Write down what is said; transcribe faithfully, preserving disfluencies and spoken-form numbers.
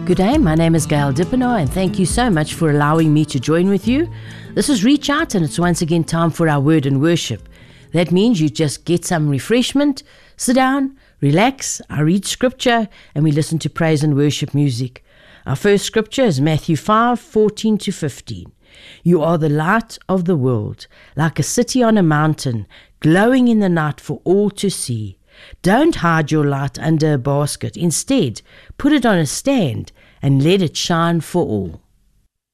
Good day, my name is Gail Dippenaar, and thank you so much for allowing me to join with you. This is Reach Out, and it's once again time for our word and worship. That means you just get some refreshment, sit down, relax, I read scripture, and we listen to praise and worship music. Our first scripture is Matthew five, fourteen to fifteen. You are the light of the world, like a city on a mountain, glowing in the night for all to see. Don't hide your light under a basket. Instead, put it on a stand and let it shine for all.